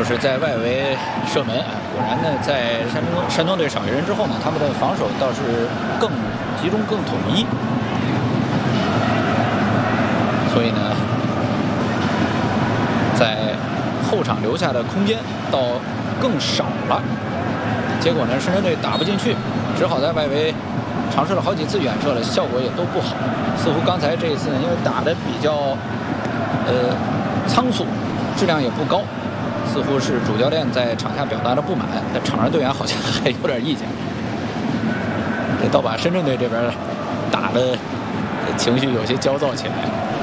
就是在外围射门啊。果然呢，在山东队少一人之后呢，他们的防守倒是更集中、更统一。所以呢，在后场留下的空间倒更少了。结果呢，深圳队打不进去，只好在外围尝试了好几次远射了，效果也都不好。似乎刚才这一次呢，因为打得比较仓促，质量也不高，似乎是主教练在场下表达了不满，但场上队员好像还有点意见，这倒把深圳队这边打的情绪有些焦躁起来。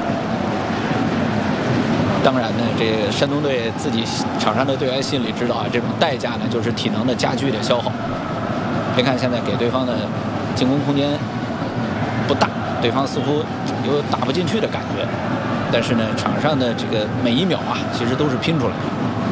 当然呢，这个山东队自己场上的队员心里知道啊，这种代价呢就是体能的加剧的消耗。别看现在给对方的进攻空间不大，对方似乎有打不进去的感觉，但是呢，场上的这个每一秒啊，其实都是拼出来的。